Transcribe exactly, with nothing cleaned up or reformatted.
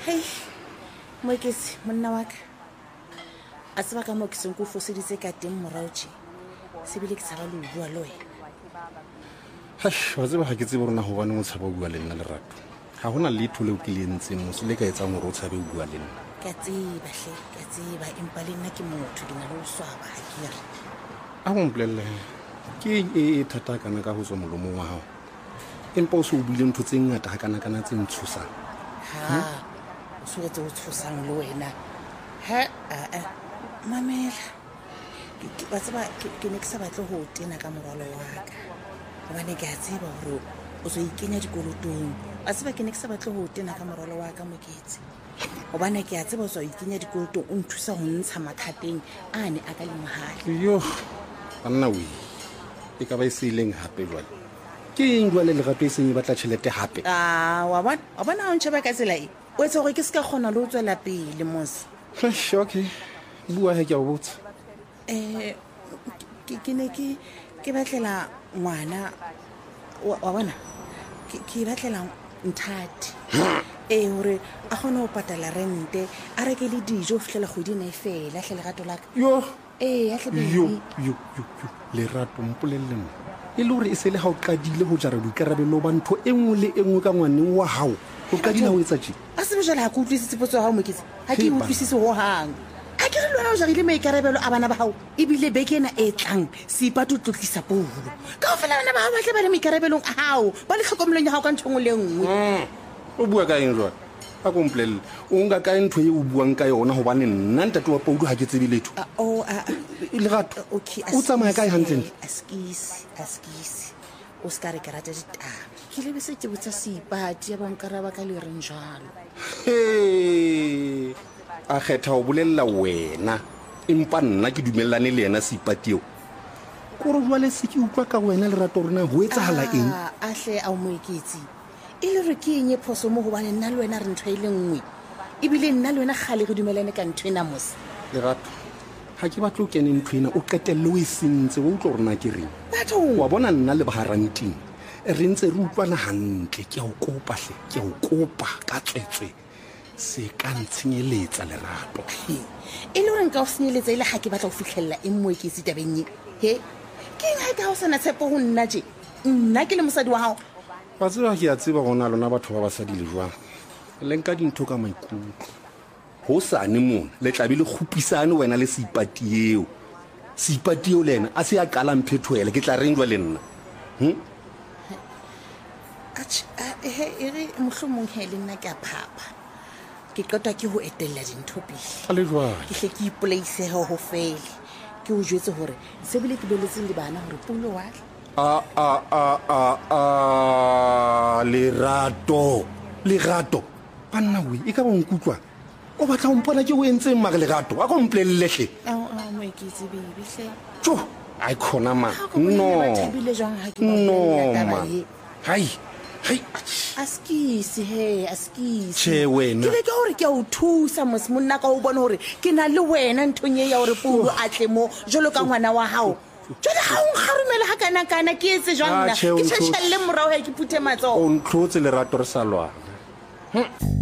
Hey, Moeketsi, monna wa ka. A tseba ka moo ke seng ke o foseditse ka teng morao tje. Sebile ke tshaba le ho bua le wena. Hash, wa tseba ha ke tsebe rona hobane o tshaba ho bua le nna Lerato. Ha hona letho leo ke le entseng mose le ka etsang hore o tshabe ho bua le nna. Ke a tseba hle, ke a tseba empa le nna ke motho ke na le ho swaba ha ke re. A mo mpolelle ke eng e thata kana ka ho tswa molomong wa hao. Empa o se o buile ntho tse ngata ha kana kana tse ntshosang. Ha, o se o tse o tshosang le wena. Ha, a mamela. Ba tseba ke ne ke sa batle ho tena ka moralo wa ka. Hobane ke a tseba hore o so ikenya dikolotong. A tseba ke ne ke sa batle ho tena ka moralo wa ka Moeketsi. Hobane ke a tseba o so ikenya dikolotong o nthusa ho ntsha mathateng a ne a ka le mohale. Yo, anna we. E ka ba e se ileng hape jwale. Ke eng jwale Lerato e seng e batla tjhelete hape? Ah, wa bona, wa bona o ntsheba ka tsela e. O etsa hore ke se ka kgona le ho tswela pele mose. Okay. Bua he ke a o botsa. Eh ke ne ke ke batlela ngwana wa bona ke ke batlela nthati eh hore a gone ho patala rente a reke le dijo fihlela kgwedi na e fela hle Lerato la ka yo eh ya hle yo yo yo Lerato mpolelle mo e le hore e se le ha o qadile ho jara boikarabelo ba ntho e nngwe le e nngwe ka ngwaneng wa hao o qadile ho etsa tje a se bojala ha ke utlwisise potso ya hao Moeketsi ha ke utlwisise ho hang a ke re lwana o jarile maikarabelo a bana ba hao ebile beke ena e tlang seipatu tlotlisa pulo ka o fela bana ba hao ba tle ba le maikarabelong a hao ba le tlhokomelong ya hao ka ntho le nngwe o bua ka eng jwa a komplelle o nka ka ntho e o buang ka yona hobane nna ntate wa Paudu ha ke tsebe letho o a Lerato okay o tsamaya kae hantle askisi askisi o ska re ke rata ditaba ke lebe se ke botsa seipati ya bankaraba ka le reng jalo he a kgetha ho bolella wena empa nna ke dumellane le yena seipati eo kore jwale se ke utlwa ka wena Lerato rona ho etsahala eng a hle a Moeketsi e le re ke eng e phoso mo hobane nna le wena re ntho ile nngwe ebile nna le wena khale re dumelane ka ntho ena mose Lerato ha ke batlo kene ntho ena o qetelle o e sentse o tlo rena ke reng batho wa bona nna le baharanting re ntse re utlwana hantle ke a o kopa hle ke a o kopa ka tswetswe se ka ntshinyeletsa Lerato e le hore nka o senyeletsa ile ha ke batla ho fihlella e Moeketsi tabeng he ke eng ha ka o sana tshepo ho nna je nna ke le mosadi wa hao ba tseba ke a tseba gona lona batho ba basadi le jwang le nka dintho ka maikutlo ho sane mona le tlabe le khupisane wena le seipati eo seipati eo lena a se a qala mphethoela ke tla reng jwa le nna hm ach he ere mohlomong he le nna ke a phapa ke qetwa ke ho etella dintho pele a le jwang ke hle ke ipolaise ho ho fele ke o jwetse hore se bile ke beletse le bana hore pulo wa a a a a a Lerato Lerato banna we e ka ba nkutlwa o batla ho mpona ke o entseng mare Lerato a go mpleellehle a a Moeketsi baby hle tjo ai khona ma no no ma hai hai askisi he askisi che wena ke le ke hore ke a o thusa mos monna ka o bona hore ke na le wena nthong e ya hore pulo a tle mo jolo ka ngwana wa hao jole ha o kharumela ha kana kana ke etse jwang nna ke tshelle morao he ke phuthe matso o ntlotse Lerato re sa lwana